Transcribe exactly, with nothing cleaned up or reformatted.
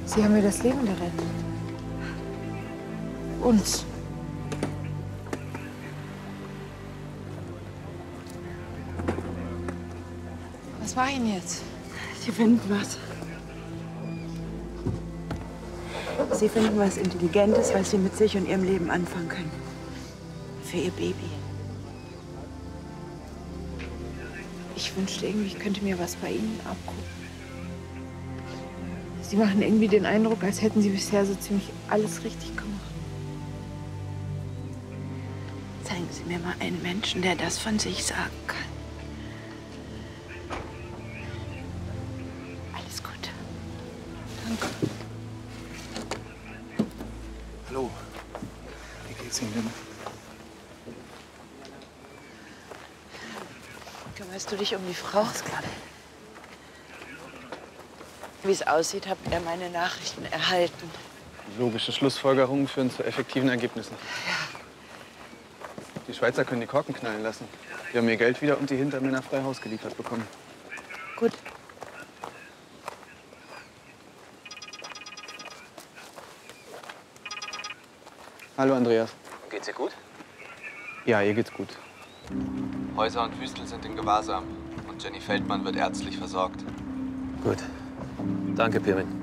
Sie haben mir das Leben gerettet. Uns. Was war Ihnen jetzt? Sie finden was. Sie finden was Intelligentes, was Sie mit sich und Ihrem Leben anfangen können. Für Ihr Baby. Ich wünschte irgendwie, ich könnte mir was bei Ihnen abgucken. Sie machen irgendwie den Eindruck, als hätten Sie bisher so ziemlich alles richtig gemacht. Zeigen Sie mir mal einen Menschen, der das von sich sagen kann. Alles gut. Danke. Hallo. Wie geht's Ihnen denn? Kümmerst du dich um die Frau? Wie es aussieht, hat er meine Nachrichten erhalten. Logische Schlussfolgerungen führen zu effektiven Ergebnissen. Ja. Die Schweizer können die Korken knallen lassen. Die haben ihr Geld wieder und die Hintermänner frei Haus geliefert bekommen. Gut. Hallo, Andreas. Geht's ihr gut? Ja, ihr geht's gut. Häuser und Wüstel sind in Gewahrsam und Jenny Feldmann wird ärztlich versorgt. Gut. Danke, Pirmin.